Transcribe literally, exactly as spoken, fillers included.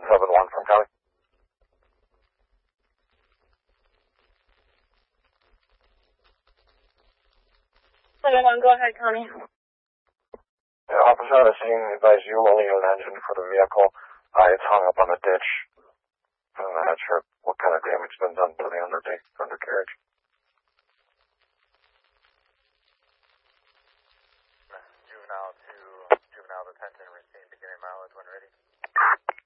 seven one from County. seven one, go ahead, Connie. Yeah, officer on the scene advised you only an engine for the vehicle. Uh, it's hung up on a ditch. I'm not sure what kind of damage has been done to the undertake, undercarriage. Juvenile to juvenile detention, receive beginning mileage when ready.